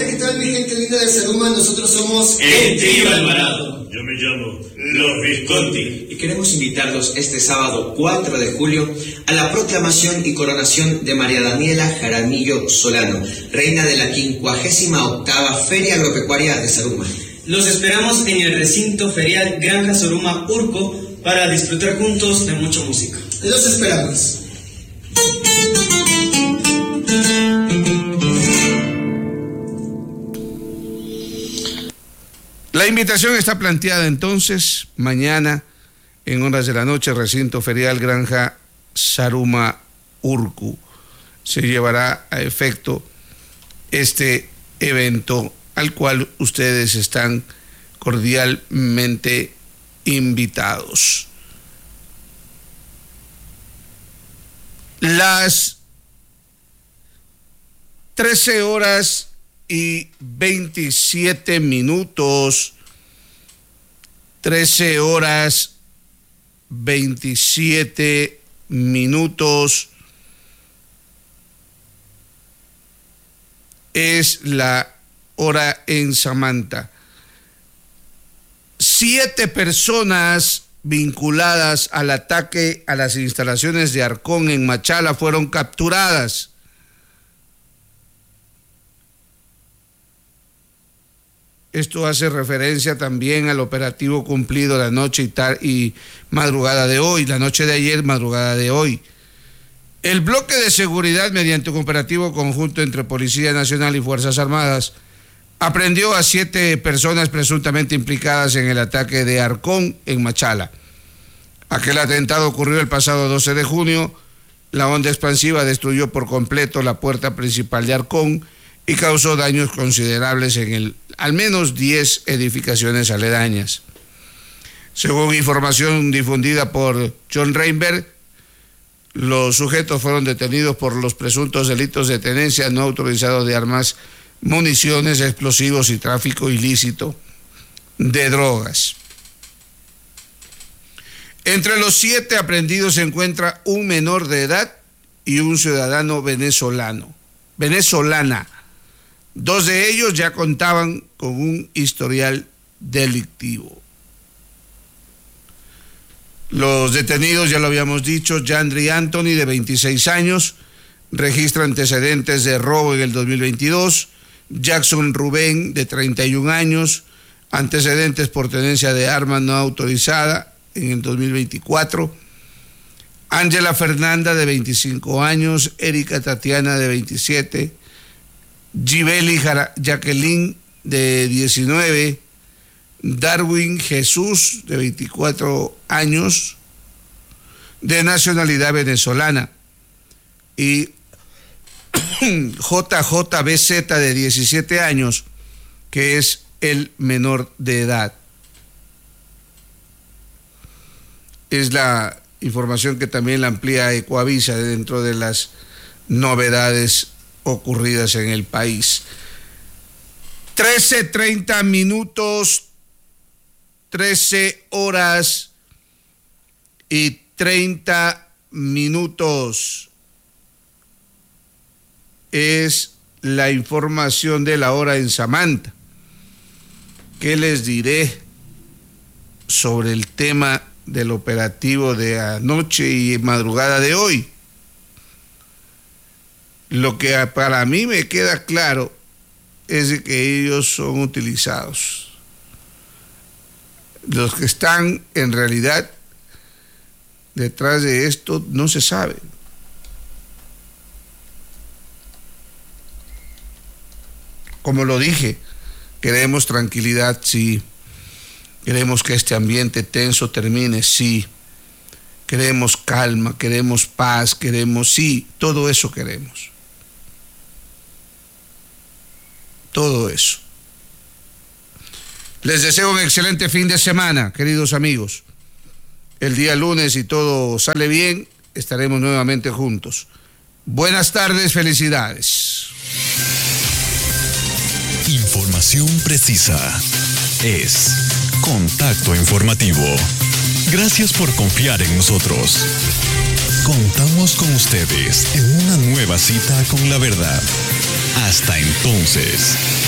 Hola, ¿qué tal mi gente linda de Saruma? Nosotros somos el Trío Alvarado. Yo me llamo Los Visconti. Y queremos invitarlos este sábado 4 de julio a la proclamación y coronación de María Daniela Jaramillo Solano, reina de la 58ª Feria Agropecuaria de Saruma. Los esperamos en el recinto ferial Granja Soruma Urco para disfrutar juntos de mucha música. Los esperamos. La invitación está planteada entonces mañana en horas de la noche, recinto ferial Granja Saruma Urcu. Se llevará a efecto este evento al cual ustedes están cordialmente invitados. Las 13:27. 13:27 es la hora en Samantha. 7 personas vinculadas al ataque a las instalaciones de Arcón en Machala fueron capturadas. Esto hace referencia también al operativo cumplido la noche y madrugada de hoy, la noche de ayer, madrugada de hoy. El bloque de seguridad, mediante un operativo conjunto entre Policía Nacional y Fuerzas Armadas, aprehendió a 7 personas presuntamente implicadas en el ataque de Arcón en Machala. Aquel atentado ocurrió el pasado 12 de junio. La onda expansiva destruyó por completo la puerta principal de Arcón y causó daños considerables en al menos 10 edificaciones aledañas. Según información difundida por John Reinberg, los sujetos fueron detenidos por los presuntos delitos de tenencia no autorizada de armas, municiones, explosivos y tráfico ilícito de drogas. Entre los 7 aprehendidos se encuentra un menor de edad y un ciudadano venezolana. 2 de ellos ya contaban con un historial delictivo. Los detenidos, ya lo habíamos dicho: Yandri Anthony, de 26 años, registra antecedentes de robo en el 2022. Jackson Rubén, de 31 años, antecedentes por tenencia de arma no autorizada en el 2024. Ángela Fernanda, de 25 años, Erika Tatiana, de 27, Gibeli Jacqueline, de 19, Darwin Jesús, de 24 años, de nacionalidad venezolana, y JJBZ, de 17 años, que es el menor de edad. Es la información que también la amplía Ecoavisa dentro de las novedades ocurridas en el país. 13:30, 13:30 es la información de la hora en Samantha. ¿Qué les diré sobre el tema del operativo de anoche y madrugada de hoy? Lo que para mí me queda claro es de que ellos son utilizados. Los que están en realidad detrás de esto no se sabe. Como lo dije, queremos tranquilidad, sí. Queremos que este ambiente tenso termine, sí. Queremos calma, queremos paz, sí, todo eso queremos. Todo eso. Les deseo un excelente fin de semana, queridos amigos. El día lunes, si todo sale bien, estaremos nuevamente juntos. Buenas tardes, felicidades. Información precisa es Contacto Informativo. Gracias por confiar en nosotros. Contamos con ustedes en una nueva cita con la verdad. Hasta entonces.